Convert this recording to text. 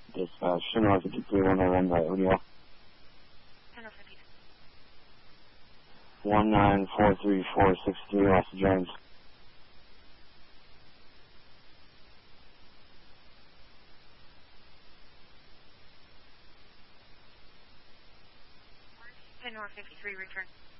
Dispatch, Chanel 53101 by O'Neill. 1943463, Austin Jones. North 53, return.